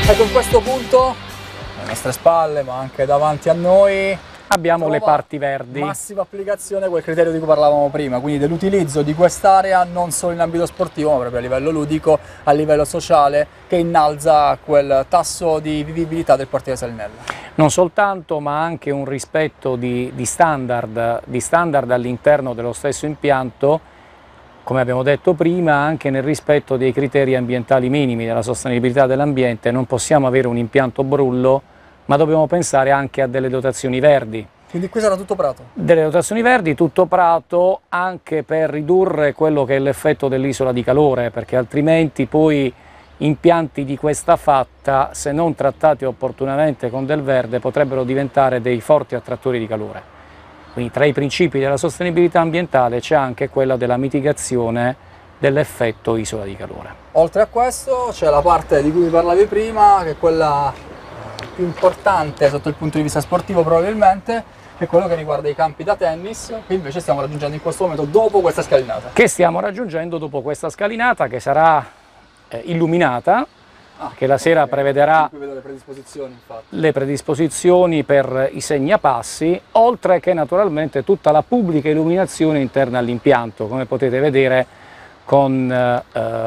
Ecco, in questo punto, alle nostre spalle, ma anche davanti a noi, abbiamo le parti verdi. Massima applicazione quel criterio di cui parlavamo prima, quindi dell'utilizzo di quest'area non solo in ambito sportivo, ma proprio a livello ludico, a livello sociale, che innalza quel tasso di vivibilità del quartiere Salinella. Non soltanto, ma anche un rispetto di standard all'interno dello stesso impianto, come abbiamo detto prima, anche nel rispetto dei criteri ambientali minimi della sostenibilità dell'ambiente. Non possiamo avere un impianto brullo, ma dobbiamo pensare anche a delle dotazioni verdi. Quindi qui sarà tutto prato? Delle dotazioni verdi, tutto prato, anche per ridurre quello che è l'effetto dell'isola di calore, perché altrimenti poi impianti di questa fatta, se non trattati opportunamente con del verde, potrebbero diventare dei forti attrattori di calore. Quindi tra i principi della sostenibilità ambientale c'è anche quella della mitigazione dell'effetto isola di calore. Oltre a questo c'è la parte di cui mi parlavi prima, che è quella più importante sotto il punto di vista sportivo probabilmente, che è quello che riguarda i campi da tennis, che invece stiamo raggiungendo in questo momento dopo questa scalinata. Che stiamo raggiungendo dopo questa scalinata, che sarà illuminata, che la sera prevederà qui vedo le predisposizioni, infatti. Le predisposizioni per i segnapassi, oltre che naturalmente tutta la pubblica illuminazione interna all'impianto, come potete vedere con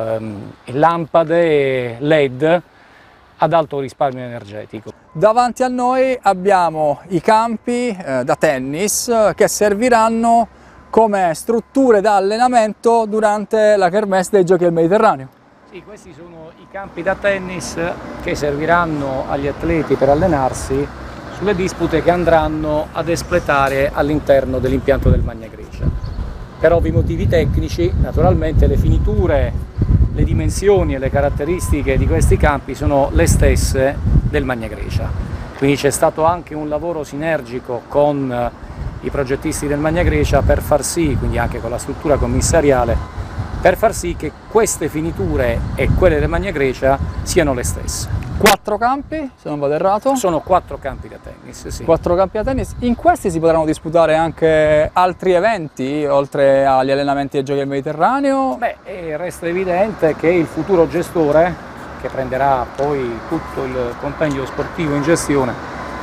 lampade LED ad alto risparmio energetico. Davanti a noi abbiamo i campi da tennis che serviranno come strutture da allenamento durante la kermesse dei Giochi del Mediterraneo. Sì, questi sono i campi da tennis che serviranno agli atleti per allenarsi sulle dispute che andranno ad espletare all'interno dell'impianto del Magna Grecia. Per ovvi motivi tecnici, naturalmente le finiture, le dimensioni e le caratteristiche di questi campi sono le stesse del Magna Grecia. Quindi c'è stato anche un lavoro sinergico con i progettisti del Magna Grecia per far sì, quindi anche con la struttura commissariale, per far sì che queste finiture e quelle del Magna Grecia siano le stesse. 4 campi, se non vado errato? Sono 4 campi da tennis, sì. 4 campi da tennis. In questi si potranno disputare anche altri eventi, oltre agli allenamenti dei Giochi del Mediterraneo? Beh, resta evidente che il futuro gestore, che prenderà poi tutto il compendio sportivo in gestione,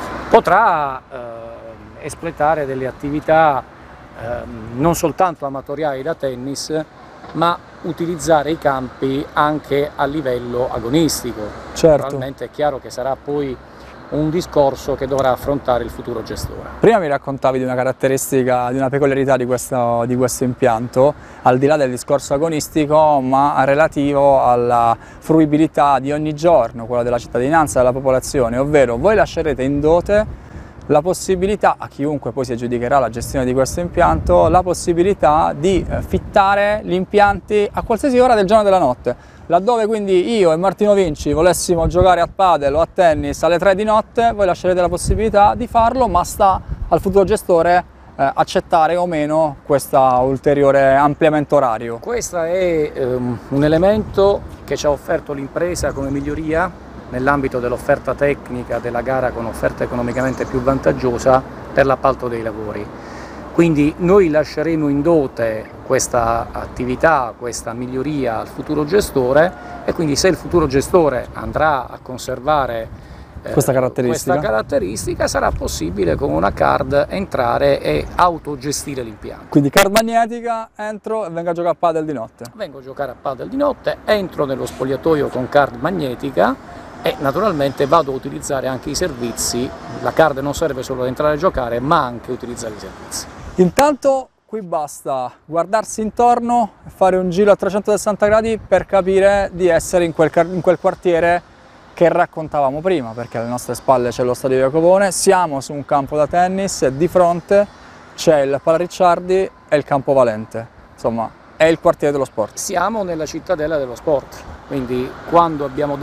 potrà espletare delle attività non soltanto amatoriali da tennis, ma utilizzare i campi anche a livello agonistico. Certo. Naturalmente è chiaro che sarà poi un discorso che dovrà affrontare il futuro gestore. Prima mi raccontavi di una caratteristica, di una peculiarità di questo impianto, al di là del discorso agonistico, ma relativo alla fruibilità di ogni giorno, quella della cittadinanza, della popolazione, ovvero voi lascerete in dote la possibilità, a chiunque poi si aggiudicherà la gestione di questo impianto, la possibilità di fittare gli impianti a qualsiasi ora del giorno e della notte. Laddove quindi io e Martino Vinci volessimo giocare a padel o a tennis alle 3 di notte, voi lascerete la possibilità di farlo, ma sta al futuro gestore accettare o meno questo ulteriore ampliamento orario. Questo è un elemento che ci ha offerto l'impresa come miglioria nell'ambito dell'offerta tecnica della gara con offerta economicamente più vantaggiosa per l'appalto dei lavori. Quindi noi lasceremo in dote questa attività, questa miglioria al futuro gestore, e quindi se il futuro gestore andrà a conservare questa caratteristica sarà possibile con una card entrare e autogestire l'impianto. Quindi card magnetica, entro e vengo a giocare a padel di notte. Vengo a giocare a padel di notte, entro nello spogliatoio con card magnetica e naturalmente vado a utilizzare anche i servizi. La card non serve solo ad entrare a giocare, ma anche utilizzare i servizi. Intanto qui basta guardarsi intorno e fare un giro a 360 gradi per capire di essere in quel quartiere che raccontavamo prima, perché alle nostre spalle c'è lo stadio Iacovone, siamo su un campo da tennis e di fronte c'è il Pala Ricciardi e il Campo Valente. Insomma, è il quartiere dello sport. Siamo nella cittadella dello sport, quindi quando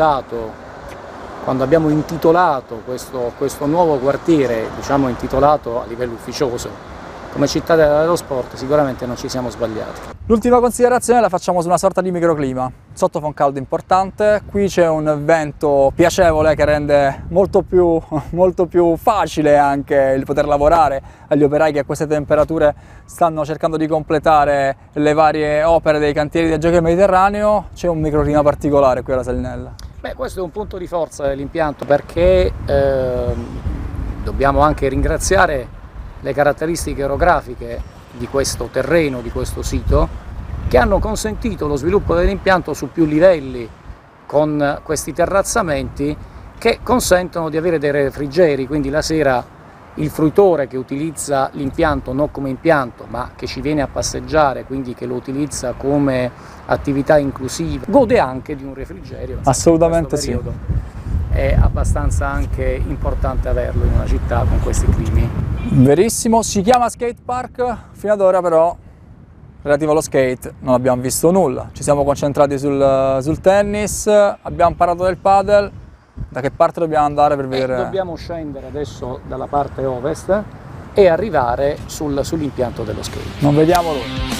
abbiamo intitolato questo nuovo quartiere, diciamo intitolato a livello ufficioso come cittadella dello sport, sicuramente non ci siamo sbagliati. L'ultima considerazione la facciamo su una sorta di microclima. Sotto fa un caldo importante, qui c'è un vento piacevole che rende molto più facile anche il poter lavorare agli operai che a queste temperature stanno cercando di completare le varie opere dei cantieri del Giochi del Mediterraneo. C'è un microclima particolare qui alla Salinella. Beh, questo è un punto di forza dell'impianto, perché dobbiamo anche ringraziare le caratteristiche orografiche di questo terreno, di questo sito, che hanno consentito lo sviluppo dell'impianto su più livelli, con questi terrazzamenti che consentono di avere dei refrigeri, quindi la sera il fruitore che utilizza l'impianto non come impianto ma che ci viene a passeggiare, quindi che lo utilizza come attività inclusiva, gode anche di un refrigerio. Assolutamente sì. È abbastanza anche importante averlo in una città con questi climi. Verissimo, si chiama skate park, fino ad ora però relativo allo skate non abbiamo visto nulla, ci siamo concentrati sul tennis, abbiamo parlato del padel. Da che parte dobbiamo andare per vedere? Dobbiamo scendere adesso dalla parte ovest e arrivare sull'impianto dello skate. Non vediamo l'ora.